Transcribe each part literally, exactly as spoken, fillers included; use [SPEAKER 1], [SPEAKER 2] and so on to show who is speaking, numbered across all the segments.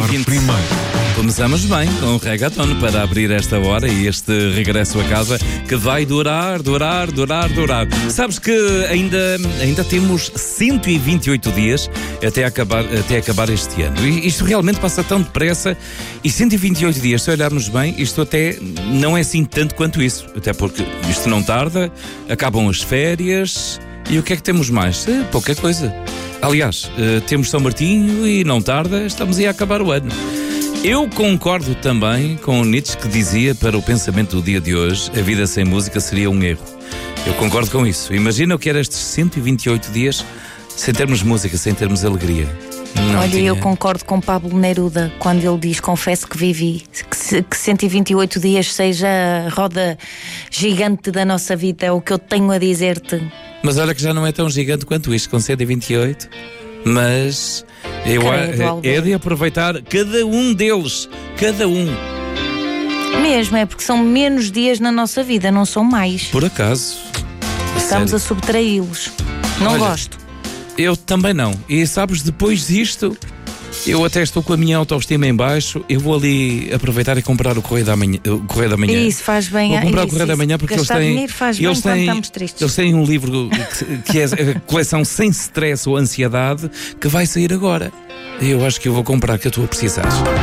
[SPEAKER 1] vinte.
[SPEAKER 2] primeiro.
[SPEAKER 1] Começamos bem com o reggaeton para abrir esta hora e este regresso a casa que vai durar, durar, durar, durar. Sabes que ainda, ainda temos cento e vinte e oito dias até acabar, até acabar este ano. E isto realmente passa tão depressa. E cento e vinte e oito dias, se olharmos bem, isto até não é assim tanto quanto isso. Até porque isto não tarda, acabam as férias. E o que é que temos mais? É pouca coisa. Aliás, temos São Martinho e não tarda, estamos aí a acabar o ano. Eu concordo também com o Nietzsche que dizia para o pensamento do dia de hoje: a vida sem música seria um erro. Eu concordo com isso. Imagina o que era estes cento e vinte e oito dias sem termos música, sem termos alegria. Não
[SPEAKER 3] Olha,
[SPEAKER 1] tinha...
[SPEAKER 3] eu concordo com Pablo Neruda quando ele diz: confesso que vivi, que, que cento e vinte e oito dias seja a roda gigante da nossa vida, é o que eu tenho a dizer-te.
[SPEAKER 1] Mas olha que já não é tão gigante quanto isto, com cento e vinte e oito. Mas eu,
[SPEAKER 3] Credo,
[SPEAKER 1] é, é de aproveitar cada um deles, cada um.
[SPEAKER 3] Mesmo, é porque são menos dias na nossa vida, não são mais.
[SPEAKER 1] Por acaso.
[SPEAKER 3] Estamos
[SPEAKER 1] sério.
[SPEAKER 3] a subtraí-los. Não
[SPEAKER 1] Olha,
[SPEAKER 3] gosto.
[SPEAKER 1] Eu também não. E sabes, depois disto, eu até estou com a minha autoestima em baixo. Eu vou ali aproveitar e comprar o Correio da Manhã. O Correio da Manhã.
[SPEAKER 3] Isso faz bem.
[SPEAKER 1] Vou comprar
[SPEAKER 3] isso,
[SPEAKER 1] o Correio da
[SPEAKER 3] isso.
[SPEAKER 1] Manhã porque eles
[SPEAKER 3] Gastar
[SPEAKER 1] têm.
[SPEAKER 3] dinheiro faz
[SPEAKER 1] eles
[SPEAKER 3] bem quando
[SPEAKER 1] têm,
[SPEAKER 3] estamos tristes.
[SPEAKER 1] eles têm um livro que, que é a coleção Sem Stress ou Ansiedade, que vai sair agora. E eu acho que eu vou comprar, que eu estou a precisar.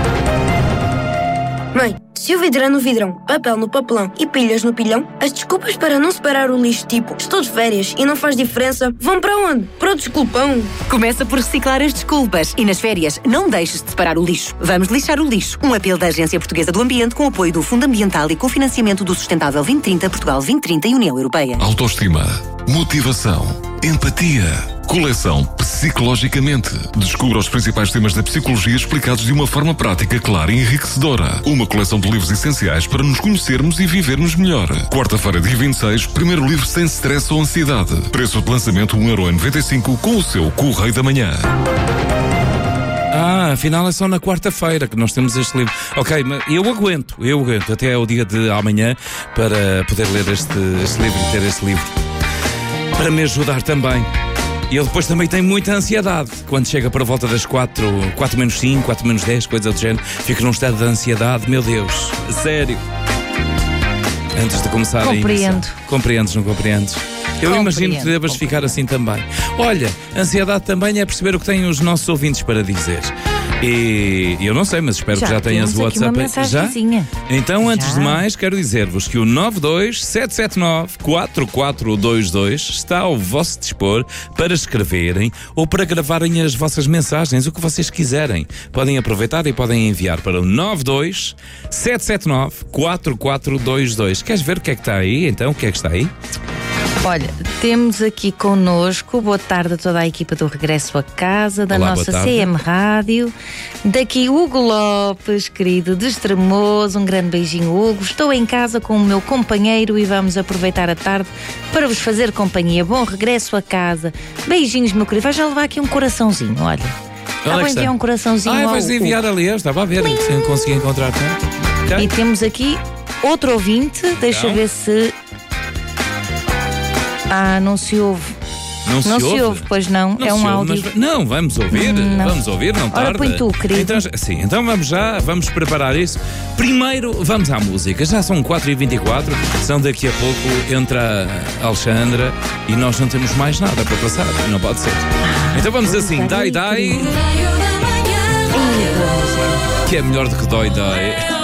[SPEAKER 4] Mãe, se o vidro é no vidrão, papel no papelão e pilhas no pilhão, as desculpas para não separar o lixo, tipo estou de férias e não faz diferença, vão para onde? Para o desculpão.
[SPEAKER 5] Começa por reciclar as desculpas e nas férias não deixes de separar o lixo. Vamos lixar o lixo. Um apelo da Agência Portuguesa do Ambiente com apoio do Fundo Ambiental e cofinanciamento do Sustentável vinte trinta, Portugal vinte trinta e União Europeia.
[SPEAKER 2] Autoestima, motivação, empatia, coleção Psicologicamente. Descubra os principais temas da psicologia explicados de uma forma prática, clara e enriquecedora. Uma coleção de livros essenciais para nos conhecermos e vivermos melhor. Quarta-feira, dia vinte e seis, primeiro livro Sem Stress ou Ansiedade. Preço de lançamento um euro e noventa e cinco com o seu Correio da Manhã.
[SPEAKER 1] Ah, afinal é só na quarta-feira que nós temos este livro. Ok, mas eu aguento, eu aguento até ao dia de amanhã para poder ler este, este livro e ter este livro para me ajudar também. E eu depois também tenho muita ansiedade. Quando chega para a volta das quatro, quatro menos cinco, quatro menos dez, coisa do género, fico num estado de ansiedade, meu Deus, sério. Antes de começar a
[SPEAKER 3] Compreendo.
[SPEAKER 1] Compreendes, não compreendes? Eu
[SPEAKER 3] Compreendo,
[SPEAKER 1] imagino que devas
[SPEAKER 3] compreendo.
[SPEAKER 1] ficar assim também. Olha, ansiedade também é perceber o que têm os nossos ouvintes para dizer. E eu não sei, mas espero
[SPEAKER 3] Já
[SPEAKER 1] que já tenhas
[SPEAKER 3] temos
[SPEAKER 1] o
[SPEAKER 3] aqui uma
[SPEAKER 1] WhatsApp. Já?
[SPEAKER 3] mensagenzinha.
[SPEAKER 1] Então, antes
[SPEAKER 3] Já.
[SPEAKER 1] de mais, quero dizer-vos que o nove dois sete sete nove quatro quatro dois dois está ao vosso dispor para escreverem ou para gravarem as vossas mensagens, o que vocês quiserem. Podem aproveitar e podem enviar para o nove dois sete sete nove quatro quatro dois dois. Queres ver o que é que está aí? Então, o que é que está aí?
[SPEAKER 3] Olha, temos aqui connosco, boa tarde a toda a equipa do Regresso a Casa, da
[SPEAKER 1] Olá,
[SPEAKER 3] nossa
[SPEAKER 1] boa tarde.
[SPEAKER 3] C M Rádio. Daqui Hugo Lopes, querido de Estremoz, um grande beijinho, Hugo. Estou em casa com o meu companheiro e vamos aproveitar a tarde para vos fazer companhia. Bom regresso a casa. Beijinhos, meu querido. Vais já levar aqui um coraçãozinho, olha. Estava a enviar um coraçãozinho
[SPEAKER 1] Ah,
[SPEAKER 3] ao
[SPEAKER 1] vais
[SPEAKER 3] Hugo.
[SPEAKER 1] enviar ali, eu estava a ver, se eu consegui encontrar. Tá?
[SPEAKER 3] E temos aqui outro ouvinte, deixa
[SPEAKER 1] Então?
[SPEAKER 3] ver se... Ah, não se ouve.
[SPEAKER 1] Não se
[SPEAKER 3] Não
[SPEAKER 1] ouve?
[SPEAKER 3] se ouve, pois não,
[SPEAKER 1] Não
[SPEAKER 3] é
[SPEAKER 1] se
[SPEAKER 3] um
[SPEAKER 1] ouve,
[SPEAKER 3] áudio.
[SPEAKER 1] mas- não, vamos ouvir,
[SPEAKER 3] Não.
[SPEAKER 1] vamos ouvir, não tarda.
[SPEAKER 3] Ora, põe tu, querido.
[SPEAKER 1] Então, já- sim, então vamos já, vamos preparar isso. Primeiro, vamos à música. Já são quatro e vinte e quatro, são daqui a pouco, entra a Alexandra e nós não temos mais nada para passar, não pode ser. Então vamos assim,
[SPEAKER 3] Dai,
[SPEAKER 1] dai, dai,
[SPEAKER 3] querido.
[SPEAKER 1] que é melhor do que dói, dói.